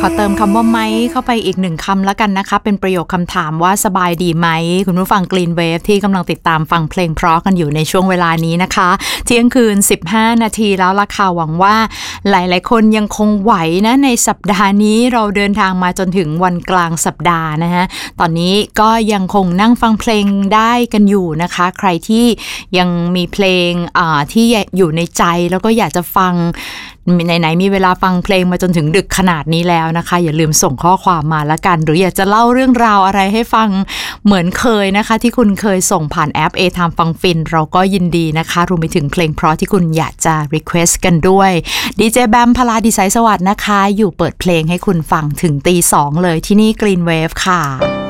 ขอเติมคำว่าไหมเข้าไปอีกหนึ่งคำแล้วกันนะคะเป็นประโยคคำถามว่าสบายดีไหมคุณผู้ฟัง Green Wave ที่กำลังติดตามฟังเพลงเพราะกันอยู่ในช่วงเวลานี้นะคะเที่ยงคืน15นาทีแล้วล่ะค่ะหวังว่าหลายๆคนยังคงไหวนะในสัปดาห์นี้เราเดินทางมาจนถึงวันกลางสัปดาห์นะฮะตอนนี้ก็ยังคงนั่งฟังเพลงได้กันอยู่นะคะใครที่ยังมีเพลงที่อยู่ในใจแล้วก็อยากจะฟังไหนๆมีเวลาฟังเพลงมาจนถึงดึกขนาดนี้แล้วนะคะอย่าลืมส่งข้อความมาละกันหรืออยากจะเล่าเรื่องราวอะไรให้ฟังเหมือนเคยนะคะที่คุณเคยส่งผ่านแอป A-Time ฟังฟินเราก็ยินดีนะคะรวมไปถึงเพลงเพราะที่คุณอยากจะ request กันด้วยดีเจแบมพลาดิไซสวัสดิ์นะคะอยู่เปิดเพลงให้คุณฟังถึงตี 2เลยที่นี่ Green Wave ค่ะ